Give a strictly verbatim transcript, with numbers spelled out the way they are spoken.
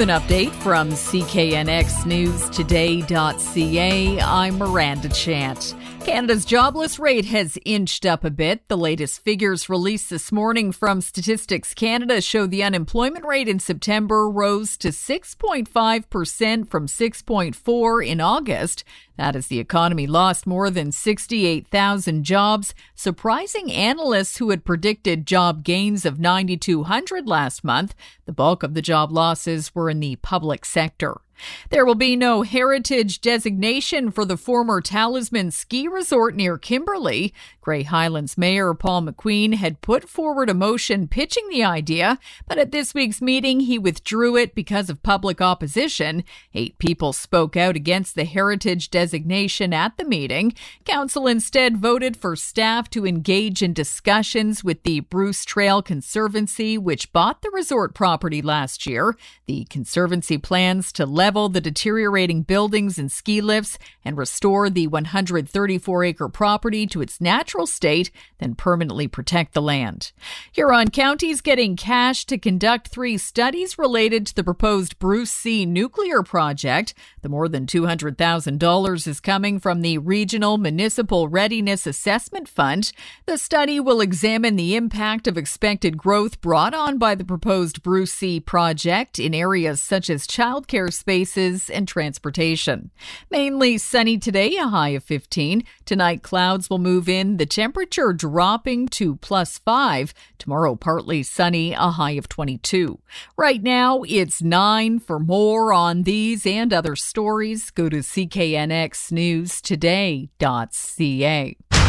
With an update from C K N X News Today dot C A, I'm Miranda Chant. Canada's jobless rate has inched up a bit. The latest figures released this morning from Statistics Canada show the unemployment rate in September rose to six point five percent from six point four in August. That as the economy lost more than sixty-eight thousand jobs, surprising analysts who had predicted job gains of nine thousand two hundred last month. The bulk of the job losses were in the public sector. There will be no heritage designation for the former Talisman ski resort near Kimberley. Grey Highlands Mayor Paul McQueen had put forward a motion pitching the idea, but at this week's meeting he withdrew it because of public opposition. Eight people spoke out against the heritage designation at the meeting. Council instead voted for staff to engage in discussions with the Bruce Trail Conservancy, which bought the resort property last year. The Conservancy plans to level the deteriorating buildings and ski lifts and restore the one hundred thirty-four acre property to its natural state, then permanently protect the land. Huron County's getting cash to conduct three studies related to the proposed Bruce C nuclear project. The more than two hundred thousand dollars is coming from the Regional Municipal Readiness Assessment Fund. The study will examine the impact of expected growth brought on by the proposed Bruce C project in areas such as childcare spaces and transportation. Mainly sunny today, a high of fifteen. Tonight, clouds will move in, the temperature dropping to plus five. Tomorrow, partly sunny, a high of twenty-two. Right now, it's nine. For more on these and other stories, go to C K N X News Today dot C A.